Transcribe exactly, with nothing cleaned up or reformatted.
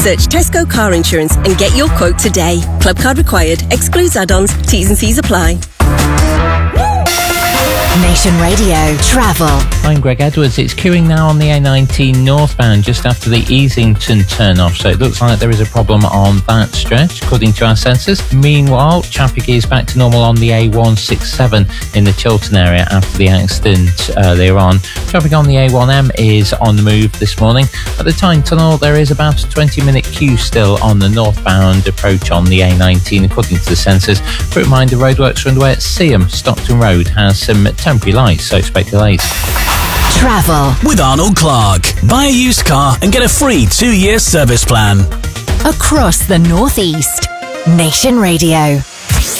Search Tesco Car Insurance and get your quote today. Club card required. Excludes add-ons. T's and C's apply. Nation Radio Travel. I'm Greg Edwards. It's queuing now on the A nineteen northbound just after the Easington turn-off, so it looks like there is a problem on that stretch, according to our sensors. Meanwhile, traffic is back to normal on the A one sixty-seven in the Chiltern area after the accident earlier on. Traffic on the A one M is on the move this morning. At the Tyne Tunnel, there is about a twenty-minute queue still on the northbound approach on the A nineteen, according to the sensors. For a reminder, roadworks are underway at Seaham. Stockton Road has some temporary lights, so expect delays. Travel with Arnold Clark. Buy a used car and get a free two-year service plan. Across the Northeast. Nation Radio.